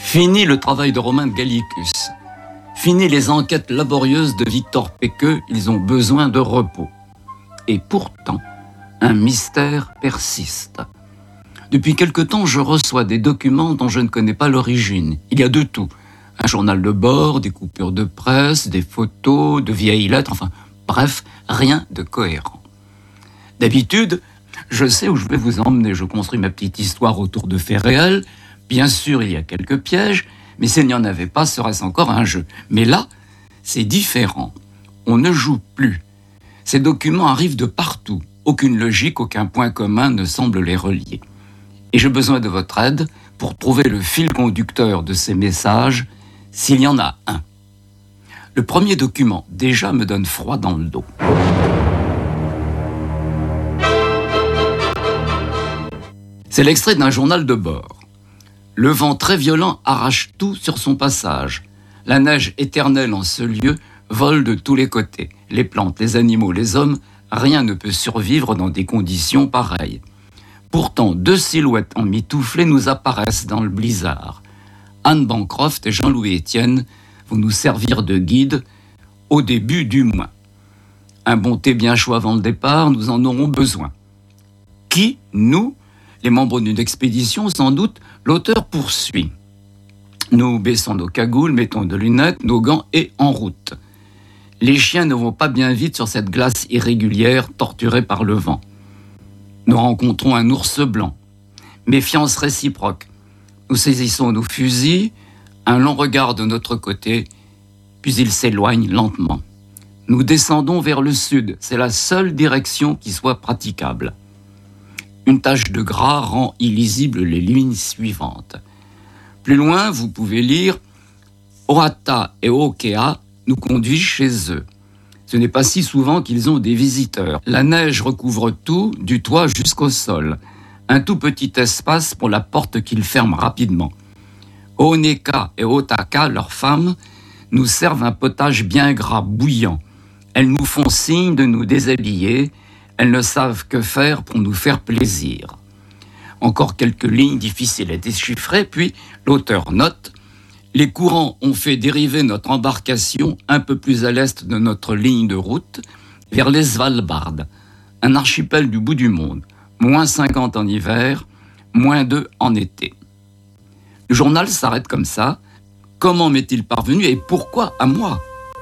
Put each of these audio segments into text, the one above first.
Fini le travail de Romain de Gallicus. Fini les enquêtes laborieuses de Victor Péqueux, ils ont besoin de repos. Et pourtant, un mystère persiste. Depuis quelque temps, je reçois des documents dont je ne connais pas l'origine. Il y a de tout. Un journal de bord, des coupures de presse, des photos, de vieilles lettres, enfin, bref, rien de cohérent. D'habitude, je sais où je vais vous emmener. Je construis ma petite histoire autour de faits réels. Bien sûr, il y a quelques pièges, mais s'il n'y en avait pas, serait-ce encore un jeu. Mais là, c'est différent. On ne joue plus. Ces documents arrivent de partout. Aucune logique, aucun point commun ne semble les relier. Et j'ai besoin de votre aide pour trouver le fil conducteur de ces messages, s'il y en a un. Le premier document, déjà, me donne froid dans le dos. C'est l'extrait d'un journal de bord. Le vent très violent arrache tout sur son passage. La neige éternelle en ce lieu vole de tous les côtés. Les plantes, les animaux, les hommes, rien ne peut survivre dans des conditions pareilles. Pourtant, deux silhouettes emmitouflées nous apparaissent dans le blizzard. Anne Bancroft et Jean-Louis Etienne vont nous servir de guide, au début du moins. Un bon thé bien chaud avant le départ, nous en aurons besoin. Qui, nous, les membres d'une expédition, sans doute, l'auteur poursuit. Nous baissons nos cagoules, mettons de lunettes, nos gants et en route. Les chiens ne vont pas bien vite sur cette glace irrégulière torturée par le vent. Nous rencontrons un ours blanc. Méfiance réciproque. Nous saisissons nos fusils, un long regard de notre côté, puis il s'éloigne lentement. Nous descendons vers le sud. C'est la seule direction qui soit praticable. Une tache de gras rend illisibles les lignes suivantes. Plus loin, vous pouvez lire « Orata et Okea nous conduisent chez eux ». Ce n'est pas si souvent qu'ils ont des visiteurs. La neige recouvre tout, du toit jusqu'au sol. Un tout petit espace pour la porte qu'ils ferment rapidement. Oneka et Otaka, leurs femmes, nous servent un potage bien gras, bouillant. Elles nous font signe de nous déshabiller. Elles ne savent que faire pour nous faire plaisir. Encore quelques lignes difficiles à déchiffrer, puis l'auteur note « Les courants ont fait dériver notre embarcation un peu plus à l'est de notre ligne de route, vers les Svalbard, un archipel du bout du monde, moins 50 en hiver, moins 2 en été. » Le journal s'arrête comme ça. Comment m'est-il parvenu et pourquoi à moi ?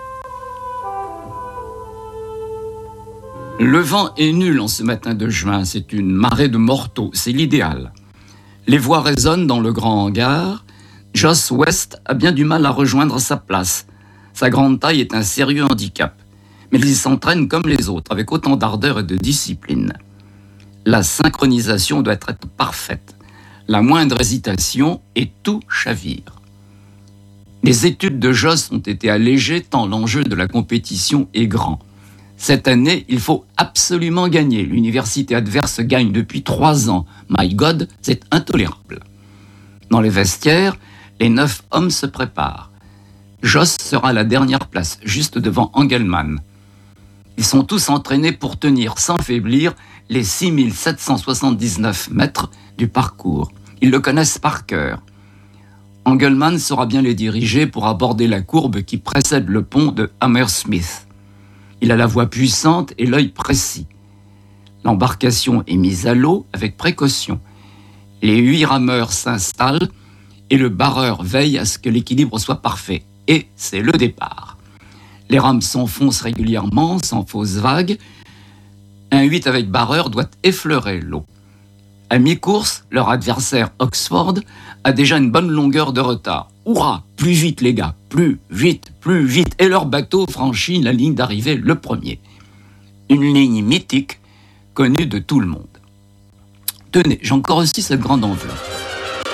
Le vent est nul en ce matin de juin, c'est une marée de mortaux, c'est l'idéal. Les voix résonnent dans le grand hangar. Joss West a bien du mal à rejoindre sa place. Sa grande taille est un sérieux handicap. Mais il s'entraîne comme les autres, avec autant d'ardeur et de discipline. La synchronisation doit être parfaite. La moindre hésitation et tout chavire. Les études de Joss ont été allégées tant l'enjeu de la compétition est grand. Cette année, il faut absolument gagner. L'université adverse gagne depuis 3 ans. My God, c'est intolérable. Dans les vestiaires, les 9 hommes se préparent. Joss sera à la dernière place, juste devant Engelmann. Ils sont tous entraînés pour tenir sans faiblir les 6779 mètres du parcours. Ils le connaissent par cœur. Engelmann saura bien les diriger pour aborder la courbe qui précède le pont de Hammersmith. Il a la voix puissante et l'œil précis. L'embarcation est mise à l'eau avec précaution. Les 8 rameurs s'installent et le barreur veille à ce que l'équilibre soit parfait. Et c'est le départ. Les rames s'enfoncent régulièrement, sans fausses vagues. Un 8 avec barreur doit effleurer l'eau. À mi-course, leur adversaire Oxford a déjà une bonne longueur de retard. Hurrah, plus vite les gars, plus vite. Et leur bateau franchit la ligne d'arrivée le premier. Une ligne mythique, connue de tout le monde. Tenez, j'ai encore aussi cette grande enveloppe.